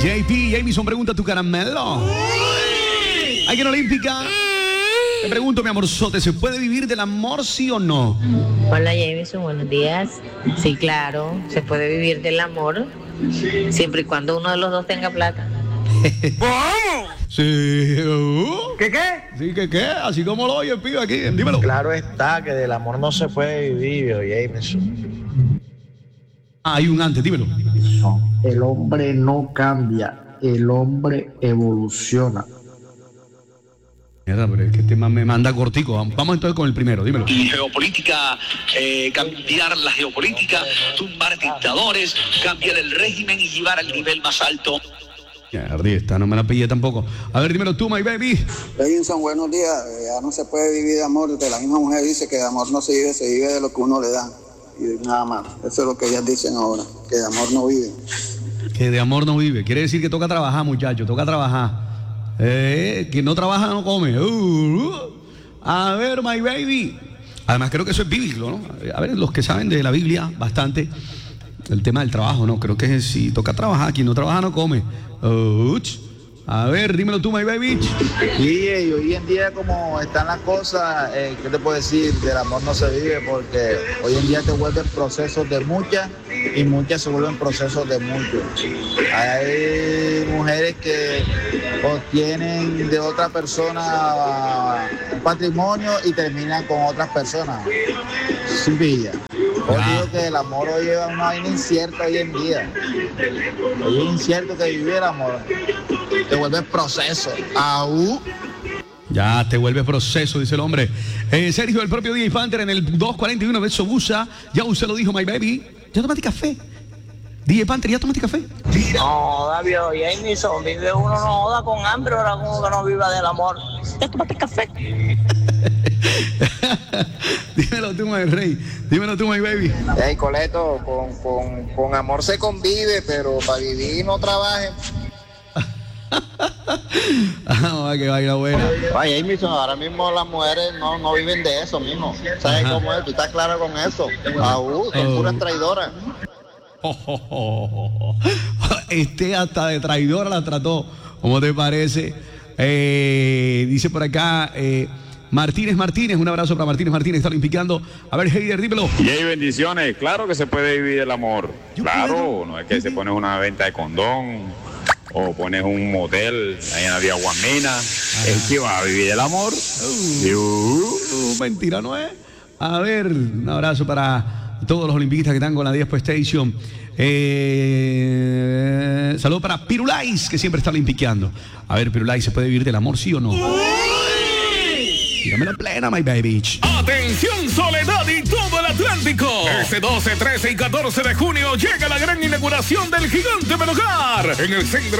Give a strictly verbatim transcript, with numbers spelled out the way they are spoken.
J P, Jamison, pregunta tu caramelo. ¿Hay que en Olímpica? Te pregunto, mi amorzote, ¿se puede vivir del amor, sí o no? Hola, Jamison, buenos días. Sí, claro, se puede vivir del amor, siempre y cuando uno de los dos tenga plata. ¿Cómo? Sí. Uh, ¿Qué qué? Sí, ¿qué qué? Así como lo oye el pibe aquí, dímelo. Claro está que del amor no se puede vivir, Jameson. Ah, hay un antes, dímelo. El hombre no cambia, el hombre evoluciona. Mierda, pero es que este man me manda cortico. Vamos entonces con el primero, dímelo. Y geopolítica, eh, cambiar la geopolítica, tumbar dictadores, cambiar el régimen y llevar al nivel más alto. Mierda, esta no me la pillé tampoco. A ver, dímelo tú, my baby. Davidson, buenos días. Ya no se puede vivir de amor. La misma mujer dice que de amor no se vive, se vive de lo que uno le da. Y nada más. Eso es lo que ellas dicen ahora, que de amor no vive. Que de amor no vive. Quiere decir que toca trabajar, muchachos, toca trabajar. Eh, que no trabaja no come. Uh, uh. A ver, my baby. Además creo que eso es bíblico, ¿no? A ver, los que saben de la Biblia bastante, el tema del trabajo, ¿no? Creo que si toca trabajar, quien no trabaja no come. Uh, a ver, dímelo tú, my baby. Sí, y hoy en día como están las cosas, eh, ¿qué te puedo decir? Del amor no se vive porque hoy en día te vuelven procesos de muchas y muchas se vuelven procesos de muchos. Hay mujeres que obtienen de otra persona un patrimonio y terminan con otras personas sin vida. Yo digo que el amor hoy es una vaina incierta hoy en día. Hoy es incierto que vivir el amor. Te vuelve proceso. Aú. Ya te vuelve proceso, dice el hombre. Eh, Sergio, el propio D J Panther en el dos cuarenta y uno de Sobusa. Ya usted lo dijo, my baby. Ya tomaste café. D J Panther, ¿ya tomaste café? No, David, Jamison, vive uno no joda con hambre, ahora como que no viva del amor. ¿Ya tomaste café? Dímelo tú, my rey. Dímelo tú, my baby. Hey, Coleto, con, con, con amor se convive, pero para vivir no trabaje. Ah, que vaina buena. Oye, Jamison, ahora mismo las mujeres no, no viven de eso mismo. ¿Sabes Ajá. cómo es? Tú estás claro con eso. Aú, son Oh. puras traidoras. Oh, oh, oh, oh. Este hasta de traidora la trató. ¿Cómo te parece? Eh, dice por acá eh, Martínez Martínez. Un abrazo para Martínez Martínez. Está limpiando. A ver, Heider, dímelo. Y hay bendiciones. Claro que se puede vivir el amor. Yo Claro, puedo. no es que se pone una venta de condón o pones un motel ahí en la vía Guamina. Es que va a vivir el amor. Uh, Y, uh, uh, mentira, ¿no es? A ver, un abrazo para todos los olimpistas que están con la Diaspo Station. Eh, saludo para Pirulais, que siempre está limpiqueando. A ver, Pirulais, ¿se puede vivir del amor, sí o no? Dígame la plena, my baby. Atención, Soledad y todo el Atlántico. Este doce, trece y catorce de junio llega la gran inauguración del Gigante Melocar en el centro